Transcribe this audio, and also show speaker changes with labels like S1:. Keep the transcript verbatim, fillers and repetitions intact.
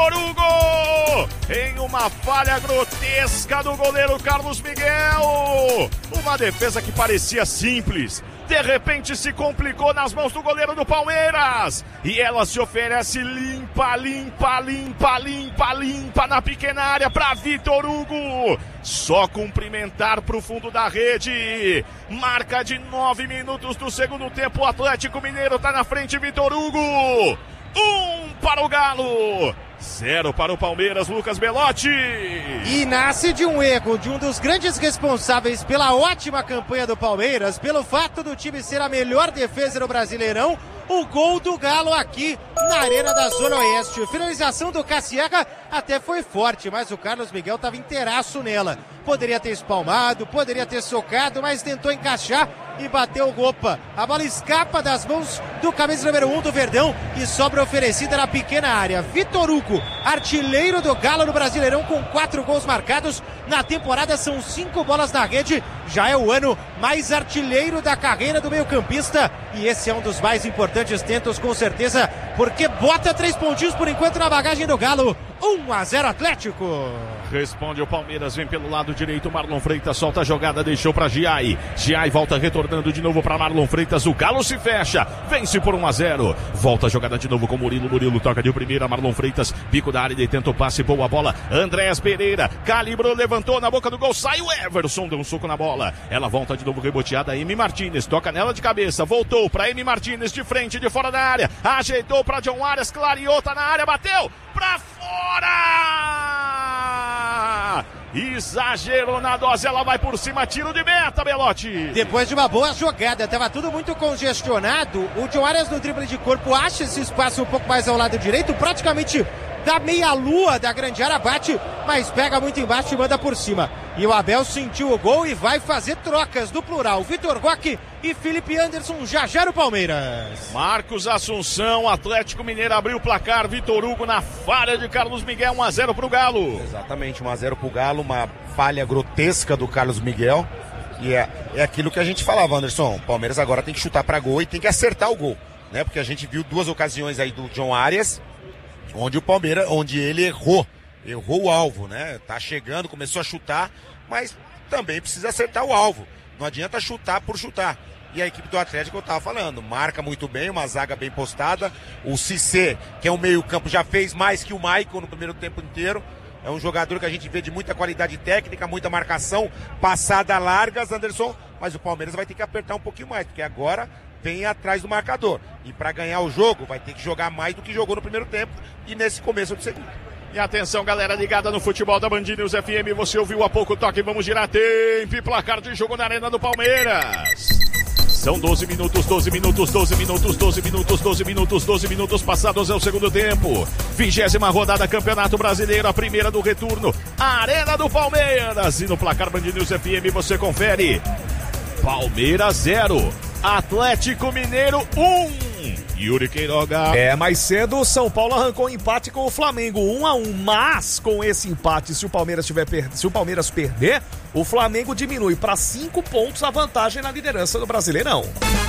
S1: Vitor Hugo! Em uma falha grotesca do goleiro Carlos Miguel. Uma defesa que parecia simples, de repente se complicou nas mãos do goleiro do Palmeiras. E ela se oferece limpa, limpa, limpa, limpa, limpa na pequena área para Vitor Hugo. Só cumprimentar pro fundo da rede. Marca de nove minutos do segundo tempo. O Atlético Mineiro tá na frente, Vitor Hugo. Um para o Galo. Zero para o Palmeiras, Lucas Belotti.
S2: E nasce de um erro de um dos grandes responsáveis pela ótima campanha do Palmeiras, pelo fato do time ser a melhor defesa do Brasileirão, o gol do Galo aqui na Arena da Zona Oeste. A finalização do Cassiega até foi forte, mas o Carlos Miguel estava inteiraço nela. Poderia ter espalmado, poderia ter socado, mas tentou encaixar e bateu o Opa. A bola escapa das mãos do camisa número um do Verdão e sobra oferecida na pequena área. Vitor Hugo, artilheiro do Galo no Brasileirão, com quatro gols marcados na temporada, são cinco bolas na rede. Já é o ano mais artilheiro da carreira do meio-campista e esse é um dos mais importantes tentos, com certeza, porque bota três pontinhos por enquanto na bagagem do Galo. um a zero Atlético.
S1: Responde o Palmeiras, vem pelo lado direito, Marlon Freitas solta a jogada, deixou para Giai. Giai volta retornando de novo para Marlon Freitas, o Galo se fecha, vence por um a zero. Volta a jogada de novo com Murilo, Murilo toca de primeira, Marlon Freitas, bico da área e tenta o passe, boa bola. Andréas Pereira, calibrou, levantou na boca do gol, sai o Everson, deu um soco na bola. Ela volta de novo reboteada, Emi Martínez, toca nela de cabeça, voltou para Emi Martínez de frente, de fora da área, ajeitou para John Arias, clareou, tá na área, bateu pra fora! Exagerou na dose, ela vai por cima, tiro de meta, Belotti.
S2: Depois de uma boa jogada, estava tudo muito congestionado, o John Arias no drible de corpo acha esse espaço um pouco mais ao lado direito, praticamente da meia-lua da grande área, bate, mas pega muito embaixo e manda por cima. E o Abel sentiu o gol e vai fazer trocas do plural. Vitor Roque e Felipe Anderson já já no Palmeiras.
S1: Marcos Assunção, Atlético Mineiro abriu o placar, Vitor Hugo na falha de Carlos Miguel, um a zero pro Galo.
S3: Exatamente, um a zero pro Galo, uma falha grotesca do Carlos Miguel. E é, é aquilo que a gente falava, Anderson, o Palmeiras agora tem que chutar pra gol e tem que acertar o gol, né? Porque a gente viu duas ocasiões aí do John Arias, onde o Palmeiras, onde ele errou, errou o alvo, né? Tá chegando, começou a chutar, mas também precisa acertar o alvo. Não adianta chutar por chutar. E a equipe do Atlético, eu tava falando, marca muito bem, uma zaga bem postada. O Cissé, que é um meio-campo, já fez mais que o Maicon no primeiro tempo inteiro. É um jogador que a gente vê de muita qualidade técnica, muita marcação, passada largas, Anderson. Mas o Palmeiras vai ter que apertar um pouquinho mais, porque agora vem atrás do marcador. E para ganhar o jogo, vai ter que jogar mais do que jogou no primeiro tempo e nesse começo do segundo.
S1: E atenção, galera ligada no futebol da Band News F M, você ouviu há pouco o toque, vamos girar tempo e placar de jogo na Arena do Palmeiras. São doze minutos, doze minutos, doze minutos, doze minutos, doze minutos, doze minutos passados é o segundo tempo. Vigésima rodada Campeonato Brasileiro, a primeira do retorno, Arena do Palmeiras. E no placar Band News F M você confere. Palmeiras zero, Atlético Mineiro um. Yuri Queiroga.
S4: É, mais cedo o São Paulo arrancou um empate com o Flamengo, um a um, mas com esse empate, se o Palmeiras tiver per... se o Palmeiras perder, o Flamengo diminui para cinco pontos a vantagem na liderança do Brasileirão.